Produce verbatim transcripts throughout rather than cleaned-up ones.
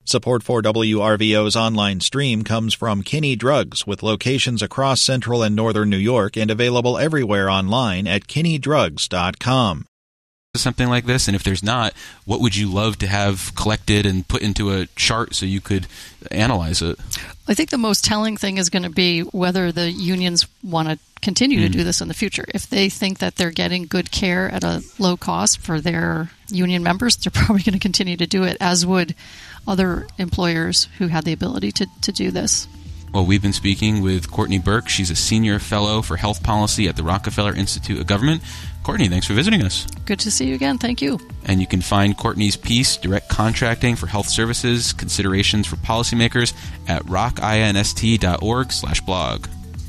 Support for W R V O's online stream comes from Kinney Drugs, with locations across central and northern New York and available everywhere online at kinney drugs dot com. Something like this, and if there's not, what would you love to have collected and put into a chart so you could analyze it? I think the most telling thing is going to be whether the unions want to continue mm. to do this in the future. If they think that they're getting good care at a low cost for their union members, they're probably going to continue to do it, as would other employers who had the ability to, to do this. Well, we've been speaking with Courtney Burke. She's a senior fellow for health policy at the Rockefeller Institute of Government. Courtney, thanks for visiting us. Good to see you again. Thank you. And you can find Courtney's piece, Direct Contracting for Health Services, Considerations for Policymakers, at rockinst.org slash blog.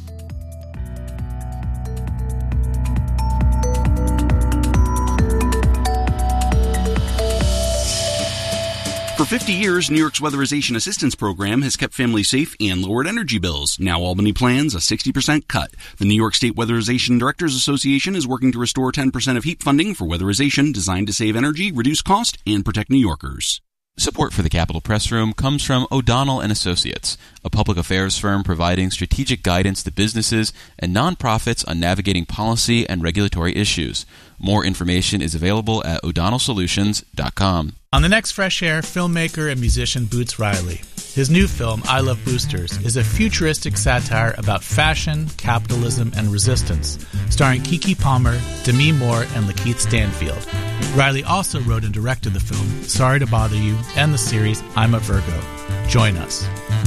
For fifty years, New York's Weatherization Assistance Program has kept families safe and lowered energy bills. Now Albany plans a sixty percent cut. The New York State Weatherization Directors Association is working to restore ten percent of heat funding for weatherization designed to save energy, reduce cost, and protect New Yorkers. Support for the Capitol Press Room comes from O'Donnell and Associates, a public affairs firm providing strategic guidance to businesses and nonprofits on navigating policy and regulatory issues. More information is available at o'donnell solutions dot com. On the next Fresh Air, filmmaker and musician Boots Riley. His new film, I Love Boosters, is a futuristic satire about fashion, capitalism, and resistance, starring Keke Palmer, Demi Moore, and Lakeith Stanfield. Riley also wrote and directed the film Sorry to Bother You and the series I'm a Virgo. Join us.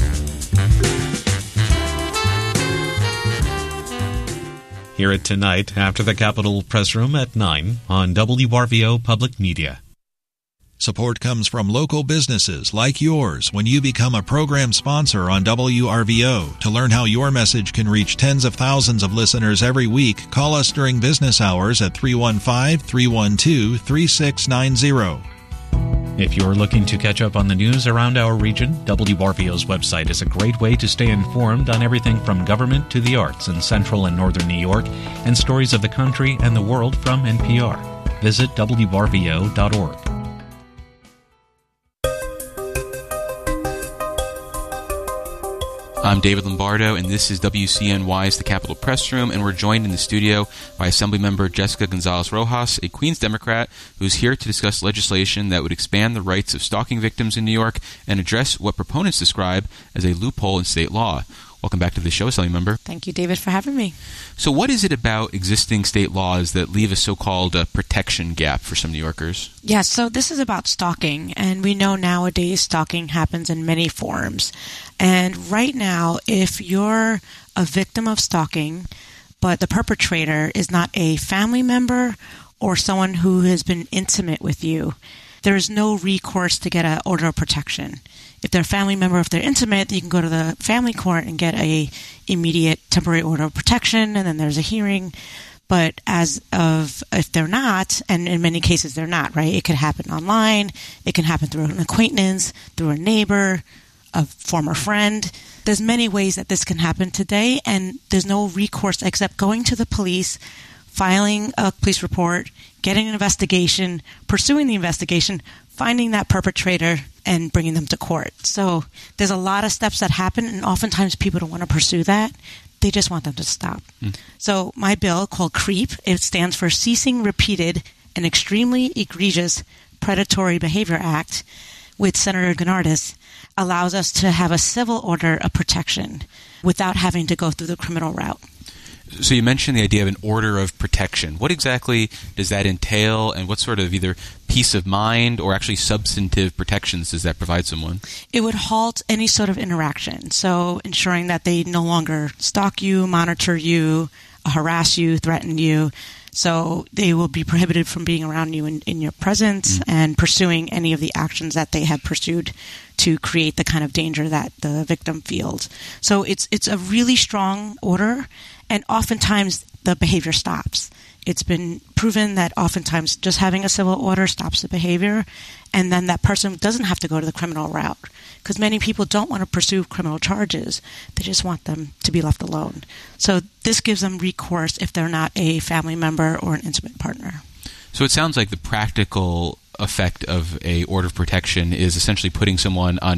Hear it tonight after the Capitol Press Room at nine on W R V O Public Media. Support comes from local businesses like yours when you become a program sponsor on W R V O. To learn how your message can reach tens of thousands of listeners every week, call us during business hours at three one five, three one two, three six nine zero. If you're looking to catch up on the news around our region, W R V O's website is a great way to stay informed on everything from government to the arts in central and northern New York, and stories of the country and the world from N P R. Visit W R V O dot org. I'm David Lombardo, and this is W C N Y's The Capitol Press Room, and we're joined in the studio by Assemblymember Jessica Gonzalez-Rojas, a Queens Democrat who's here to discuss legislation that would expand the rights of stalking victims in New York and address what proponents describe as a loophole in state law. Welcome back to the show, Assemblymember. Thank you, David, for having me. So what is it about existing state laws that leave a so-called uh, protection gap for some New Yorkers? Yeah, so this is about stalking, and we know nowadays stalking happens in many forms. And right now, if you're a victim of stalking, but the perpetrator is not a family member or someone who has been intimate with you, there is no recourse to get an order of protection. If they're a family member, if they're intimate, you can go to the family court and get a immediate temporary order of protection, and then there's a hearing. But as of, if they're not, and in many cases they're not, right? It could happen online. It can happen through an acquaintance, through a neighbor, a former friend. There's many ways that this can happen today, and there's no recourse except going to the police, filing a police report, getting an investigation, pursuing the investigation, finding that perpetrator, and bringing them to court. So there's a lot of steps that happen, and oftentimes people don't want to pursue that. They just want them to stop. Mm. So my bill, called CREEP, it stands for Ceasing Repeated and Extremely Egregious Predatory Behavior Act, with Senator Gennardis, allows us to have a civil order of protection without having to go through the criminal route. So you mentioned the idea of an order of protection. What exactly does that entail, and what sort of either peace of mind or actually substantive protections does that provide someone? It would halt any sort of interaction, so ensuring that they no longer stalk you, monitor you, harass you, threaten you. So they will be prohibited from being around you in, in your presence mm-hmm. and pursuing any of the actions that they have pursued to create the kind of danger that the victim feels. So it's it's a really strong order, and oftentimes the behavior stops. It's been proven that oftentimes just having a civil order stops the behavior, and then that person doesn't have to go to the criminal route, because many people don't want to pursue criminal charges. They just want them to be left alone. So this gives them recourse if they're not a family member or an intimate partner. So it sounds like the practical effect of a order of protection is essentially putting someone on